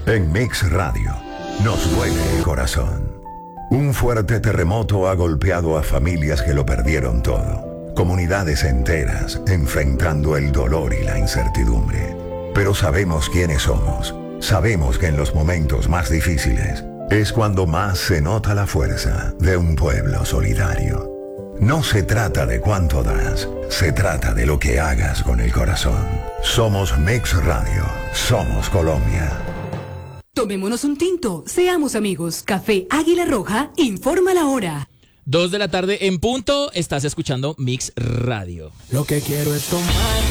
En Mix Radio, nos duele el corazón. Un fuerte terremoto ha golpeado a familias que lo perdieron todo. Comunidades enteras enfrentando el dolor y la incertidumbre. Pero sabemos quiénes somos. Sabemos que en los momentos más difíciles es cuando más se nota la fuerza de un pueblo solidario. No se trata de cuánto das, se trata de lo que hagas con el corazón. Somos Mix Radio, somos Colombia. Tomémonos un tinto, seamos amigos. Café Águila Roja, informa la hora. 2 de la tarde en punto, estás escuchando Mix Radio. Lo que quiero es tomar